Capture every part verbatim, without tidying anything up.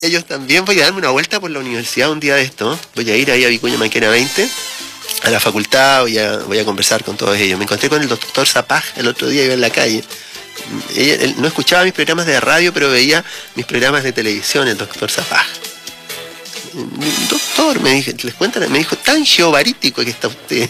ellos también. Voy a darme una vuelta por la universidad un día de esto. Voy a ir ahí a Vicuña Maquena veinte, a la facultad, voy a, voy a conversar con todos ellos. Me encontré con el doctor Zapag el otro día, iba en la calle. Ella, él no escuchaba mis programas de radio, pero veía mis programas de televisión, el doctor Zapag. Doctor, me dijo, les cuentan, me dijo, tan geobarítico que está usted.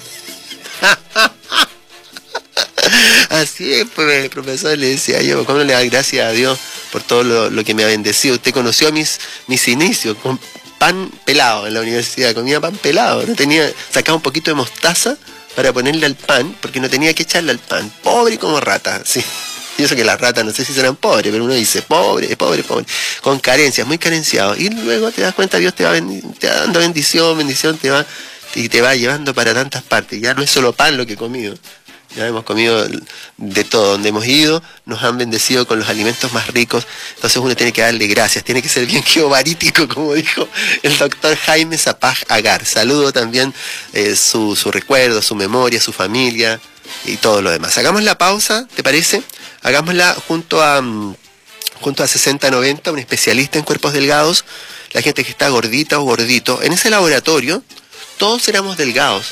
Así es, pues el profesor le decía yo, ¿cómo no le da gracias a Dios por todo lo, lo que me ha bendecido? Usted conoció mis, mis inicios con pan pelado en la universidad, comía pan pelado, no tenía, sacaba un poquito de mostaza para ponerle al pan, porque no tenía que echarle al pan, pobre como rata, sí. Y eso que las ratas no sé si serán pobres, pero uno dice pobre, pobre, pobre, con carencias, muy carenciado. Y luego te das cuenta, Dios te va, te va dando bendición, bendición, te va, y te va llevando para tantas partes. Ya no es solo pan lo que he comido. Ya hemos comido de todo, donde hemos ido, nos han bendecido con los alimentos más ricos, entonces uno tiene que darle gracias, tiene que ser bien geobarítico, como dijo el doctor Jaime Zapag Agar. Saludo también eh, su, su recuerdo, su memoria, su familia y todo lo demás. Hagamos la pausa, ¿te parece? Hagámosla junto a, junto a sesenta noventa, un especialista en cuerpos delgados, la gente que está gordita o gordito. En ese laboratorio, todos éramos delgados.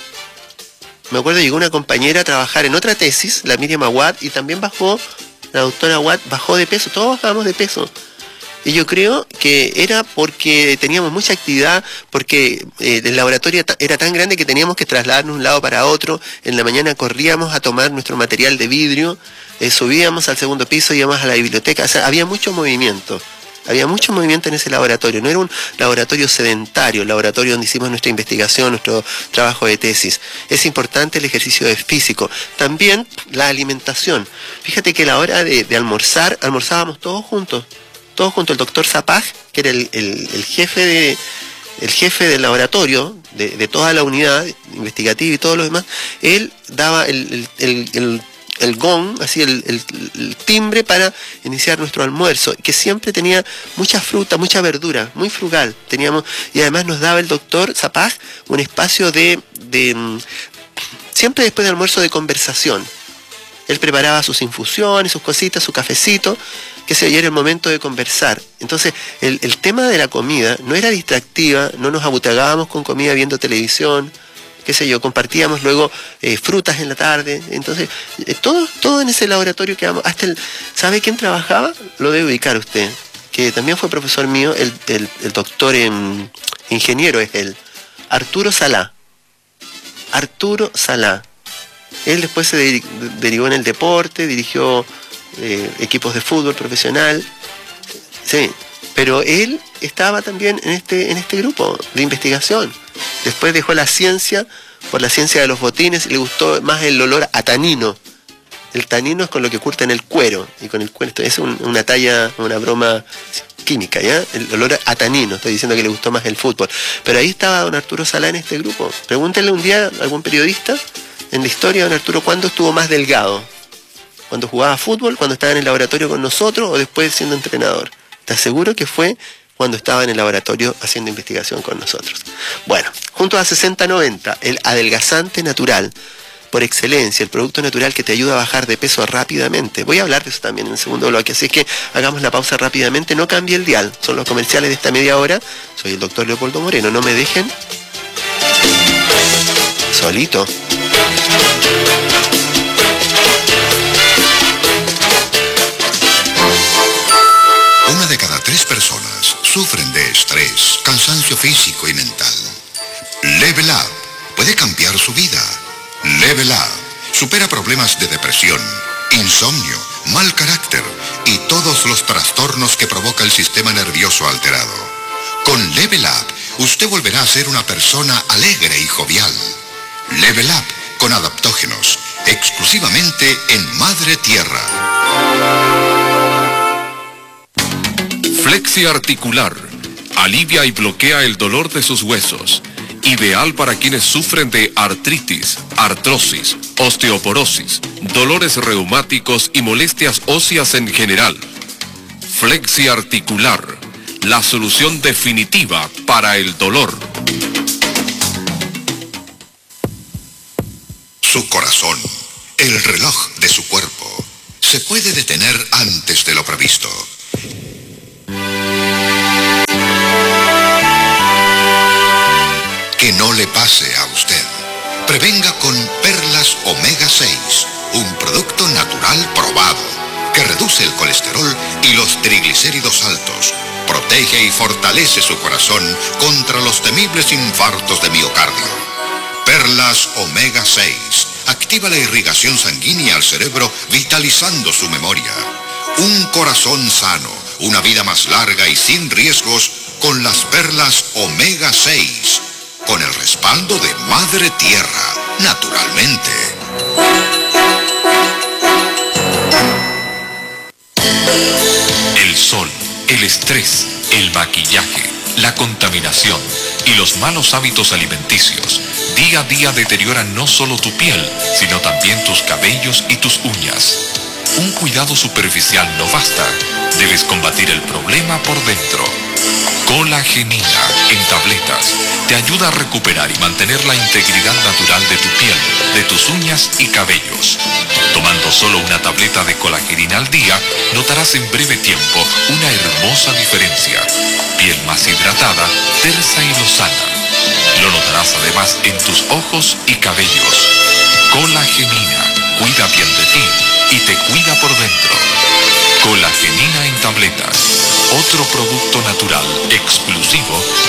Me acuerdo, llegó una compañera a trabajar en otra tesis, la Miriam Aguad, y también bajó, la doctora Aguad bajó de peso, todos bajamos de peso. Y yo creo que era porque teníamos mucha actividad, porque eh, el laboratorio era tan grande que teníamos que trasladarnos de un lado para otro. En la mañana corríamos a tomar nuestro material de vidrio, eh, subíamos al segundo piso, íbamos a la biblioteca, o sea, había mucho movimiento. Había mucho movimiento en ese laboratorio, no era un laboratorio sedentario, el laboratorio donde hicimos nuestra investigación, nuestro trabajo de tesis. Es importante el ejercicio físico. También la alimentación. Fíjate que a la hora de, de almorzar, almorzábamos todos juntos. Todos juntos. El doctor Zapag, que era el, el, el jefe de, el jefe del laboratorio, de, de toda la unidad investigativa y todo lo demás, él daba el, el, el, el el gong, así el, el, el timbre para iniciar nuestro almuerzo, que siempre tenía mucha fruta, mucha verdura, muy frugal. Teníamos, y además nos daba el doctor Zapag un espacio de, de siempre después del almuerzo, de conversación. Él preparaba sus infusiones, sus cositas, su cafecito, que se oyera el momento de conversar. Entonces, el, el tema de la comida no era distractiva, no nos abutagábamos con comida viendo televisión, qué sé yo, compartíamos luego eh, frutas en la tarde. Entonces, eh, todo, todo en ese laboratorio que vamos, hasta el, ¿sabe quién trabajaba? Lo debe ubicar usted, que también fue profesor mío, el, el, el doctor en, ingeniero es él, Arturo Salá. Arturo Salá. Él después se derivó en el deporte, dirigió eh, equipos de fútbol profesional, sí, pero él estaba también en este, en este grupo de investigación. Después dejó la ciencia por la ciencia de los botines y le gustó más el olor a tanino. El tanino es con lo que curten el cuero, y con el cuero, esto es un, una talla, una broma química, ¿ya? El olor a tanino, estoy diciendo que le gustó más el fútbol. Pero ahí estaba don Arturo Salá en este grupo. Pregúntenle un día a algún periodista en la historia, don Arturo, ¿cuándo estuvo más delgado? ¿Cuando jugaba fútbol, cuando estaba en el laboratorio con nosotros o después siendo entrenador? ¿Estás seguro que fue cuando estaba en el laboratorio haciendo investigación con nosotros? Bueno, junto a sesenta noventa, el adelgazante natural por excelencia, el producto natural que te ayuda a bajar de peso rápidamente. Voy a hablar de eso también en el segundo bloque, así que hagamos la pausa rápidamente, no cambie el dial, son los comerciales de esta media hora. Soy el doctor Leopoldo Moreno, no me dejen solito. Una de cada tres personas sufren de estrés, cansancio físico y mental. Level Up puede cambiar su vida. Level Up supera problemas de depresión, insomnio, mal carácter y todos los trastornos que provoca el sistema nervioso alterado. Con Level Up, usted volverá a ser una persona alegre y jovial. Level Up con adaptógenos, exclusivamente en Madre Tierra. Flexi Articular. Alivia y bloquea el dolor de sus huesos. Ideal para quienes sufren de artritis, artrosis, osteoporosis, dolores reumáticos y molestias óseas en general. Flexi Articular. La solución definitiva para el dolor. Su corazón, el reloj de su cuerpo, se puede detener antes de lo previsto. Prevenga con Perlas Omega seis, un producto natural probado que reduce el colesterol y los triglicéridos altos, protege y fortalece su corazón contra los temibles infartos de miocardio. Perlas Omega seis activa la irrigación sanguínea al cerebro, vitalizando su memoria. Un corazón sano, una vida más larga y sin riesgos con las Perlas Omega seis, con el respaldo de Madre Tierra, naturalmente. El sol, el estrés, el maquillaje, la contaminación y los malos hábitos alimenticios día a día deterioran no solo tu piel, sino también tus cabellos y tus uñas. Un cuidado superficial no basta, debes combatir el problema por dentro. Colagenina en tabletas te ayuda a recuperar y mantener la integridad natural de tu piel, de tus uñas y cabellos. Tomando solo una tableta de colagenina al día, notarás en breve tiempo una hermosa diferencia. Piel más hidratada, tersa y lozana. Lo notarás además en tus ojos y cabellos. Colagenina cuida bien de ti y te cuida por dentro. Colagenina en tabletas, otro producto natural exclusivo